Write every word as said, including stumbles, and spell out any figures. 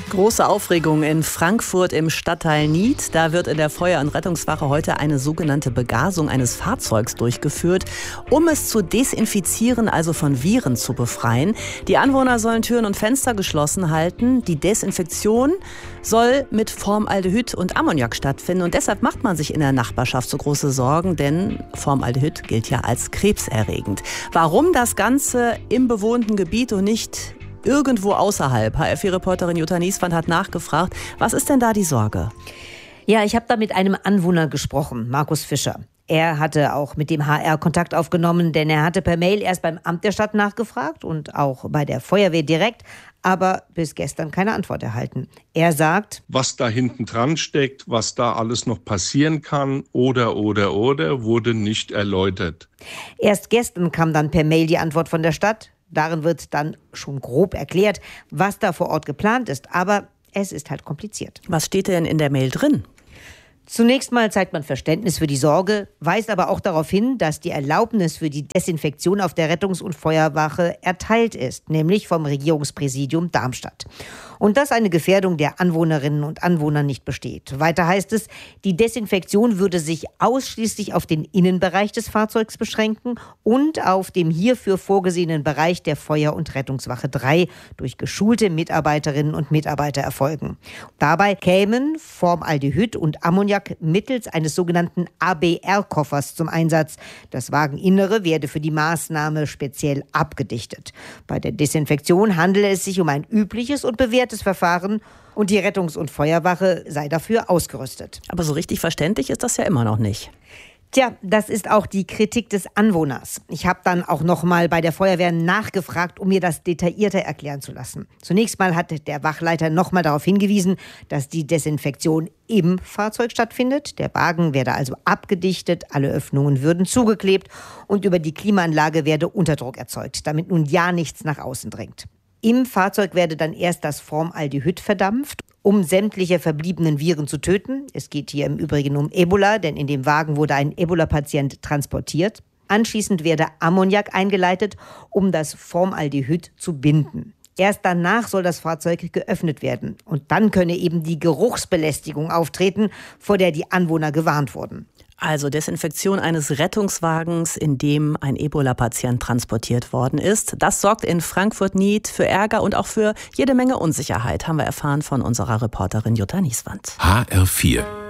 Große Aufregung in Frankfurt im Stadtteil Nied. Da wird in der Feuer- und Rettungswache heute eine sogenannte Begasung eines Fahrzeugs durchgeführt, um es zu desinfizieren, also von Viren zu befreien. Die Anwohner sollen Türen und Fenster geschlossen halten. Die Desinfektion soll mit Formaldehyd und Ammoniak stattfinden. Und deshalb macht man sich in der Nachbarschaft so große Sorgen, denn Formaldehyd gilt ja als krebserregend. Warum das Ganze im bewohnten Gebiet und nicht irgendwo außerhalb? H R vier Reporterin Jutta Nieswand hat nachgefragt. Was ist denn da die Sorge? Ja, ich habe da mit einem Anwohner gesprochen, Markus Fischer. Er hatte auch mit dem H R Kontakt aufgenommen, denn er hatte per Mail erst beim Amt der Stadt nachgefragt und auch bei der Feuerwehr direkt, aber bis gestern keine Antwort erhalten. Er sagt, was da hinten dran steckt, was da alles noch passieren kann oder, oder, oder, wurde nicht erläutert. Erst gestern kam dann per Mail die Antwort von der Stadt. Darin wird dann schon grob erklärt, was da vor Ort geplant ist. Aber es ist halt kompliziert. Was steht denn in der Mail drin? Zunächst mal zeigt man Verständnis für die Sorge, weist aber auch darauf hin, dass die Erlaubnis für die Desinfektion auf der Rettungs- und Feuerwache erteilt ist, nämlich vom Regierungspräsidium Darmstadt. Und dass eine Gefährdung der Anwohnerinnen und Anwohner nicht besteht. Weiter heißt es, die Desinfektion würde sich ausschließlich auf den Innenbereich des Fahrzeugs beschränken und auf dem hierfür vorgesehenen Bereich der Feuer- und Rettungswache drei durch geschulte Mitarbeiterinnen und Mitarbeiter erfolgen. Dabei kämen Formaldehyd und Ammoniak mittels eines sogenannten A B R-Koffers zum Einsatz. Das Wageninnere werde für die Maßnahme speziell abgedichtet. Bei der Desinfektion handele es sich um ein übliches und bewährtes Verfahren und die Rettungs- und Feuerwache sei dafür ausgerüstet. Aber so richtig verständlich ist das ja immer noch nicht. Tja, das ist auch die Kritik des Anwohners. Ich habe dann auch noch mal bei der Feuerwehr nachgefragt, um mir das detaillierter erklären zu lassen. Zunächst mal hat der Wachleiter noch mal darauf hingewiesen, dass die Desinfektion im Fahrzeug stattfindet. Der Wagen werde also abgedichtet, alle Öffnungen würden zugeklebt und über die Klimaanlage werde Unterdruck erzeugt, damit nun ja nichts nach außen dringt. Im Fahrzeug werde dann erst das Formaldehyd verdampft, um sämtliche verbliebenen Viren zu töten. Es geht hier im Übrigen um Ebola, denn in dem Wagen wurde ein Ebola-Patient transportiert. Anschließend werde Ammoniak eingeleitet, um das Formaldehyd zu binden. Erst danach soll das Fahrzeug geöffnet werden. Und dann könne eben die Geruchsbelästigung auftreten, vor der die Anwohner gewarnt wurden. Also Desinfektion eines Rettungswagens, in dem ein Ebola-Patient transportiert worden ist. Das sorgt in Frankfurt-Nied für Ärger und auch für jede Menge Unsicherheit, haben wir erfahren von unserer Reporterin Jutta Nieswand. H R vier